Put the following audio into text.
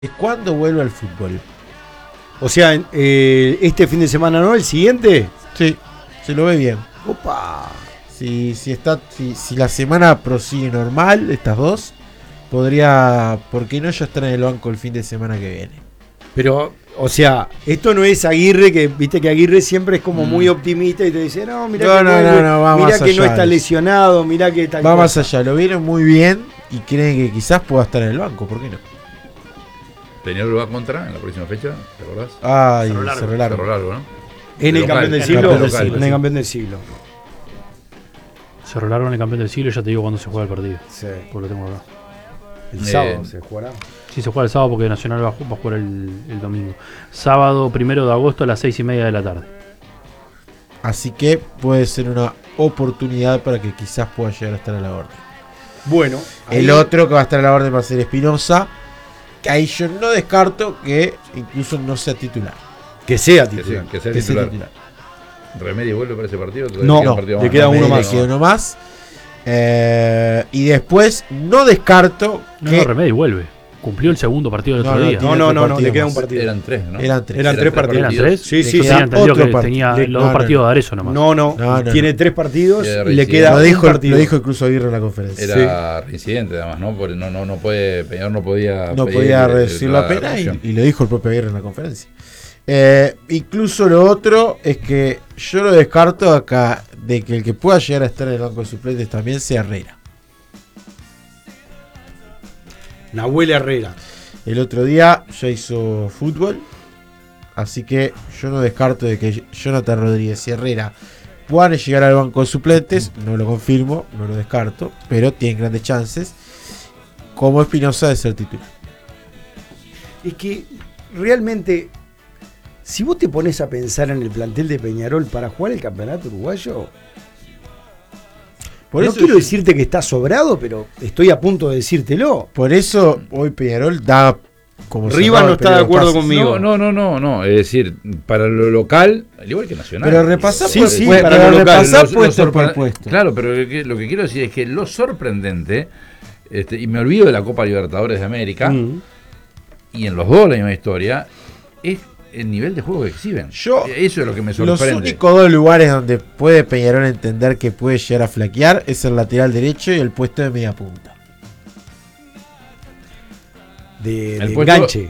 ¿Cuándo vuelve al fútbol? O sea, este fin de semana no, el siguiente. Sí, se lo ve bien. Opa. Si la semana prosigue normal, estas dos, podría, ¿por qué no ya estar en el banco el fin de semana que viene? Pero, o sea, esto no es Aguirre, que viste que Aguirre siempre es como muy optimista y te dice, no, mirá va que no está lesionado, mirá que tal va cosa. más allá, lo vieron muy bien y creen que quizás pueda estar en el banco, ¿por qué no? Peñarol va contra en la próxima fecha, ¿te acordás? Ay, Cerro Largo, ¿no? En el campeón del siglo. En el campeón del siglo. Cerro Largo en el campeón del siglo, ya te digo cuándo se juega el partido. Sí. Porque lo tengo acá. El sábado se jugará. Sí, se juega el sábado porque Nacional va a jugar el domingo. Sábado 1 de agosto a las 6:30 de la tarde. Así que puede ser una oportunidad para que quizás pueda llegar a estar a la orden. Bueno, el otro que va a estar a la orden va a ser Espinosa, que ahí yo no descarto que incluso no sea titular. Que sea titular. Que sea titular. ¿Remedio vuelve para ese partido? No, le queda uno más. Le queda uno más. Y después no descarto que... No, Remedio vuelve. Cumplió el segundo partido del otro día. No, le queda un partido. Eran tres, ¿no? Eran tres partidos. ¿Eran tres? Sí, tenía entendido que tenía los dos partidos de Arezzo nomás. No. Tiene 3 partidos y le queda un partido. Lo dijo incluso Aguirre en la conferencia. Era reincidente además, ¿no? Porque Peñarol no podía recibir la pena y lo dijo el propio Aguirre en la conferencia. Incluso lo otro es que yo lo descarto acá de que el que pueda llegar a estar en el banco de suplentes también sea Herrera. Nahuel Herrera. El otro día ya hizo fútbol, así que yo no descarto de que Jonathan Rodríguez y Herrera puedan llegar al banco de suplentes. No lo confirmo, no lo descarto, pero tienen grandes chances, como Espinosa, de ser titular. Es que realmente, si vos te pones a pensar en el plantel de Peñarol para jugar el campeonato uruguayo, no quiero decirte que está sobrado, pero estoy a punto de decírtelo. Por eso hoy Peñarol da como... Rivas no está de acuerdo conmigo. No. Es decir, para lo local, al igual que Nacional. Pero repasar para lo local, puesto por puesto. Claro, pero lo que quiero decir es que lo sorprendente, y me olvido de la Copa Libertadores de América, y en los dos la misma historia, es el nivel de juego que exhiben. Eso es lo que me sorprende. Los únicos dos lugares donde puede Peñarol entender que puede llegar a flaquear es el lateral derecho y el puesto de media punta. De enganche.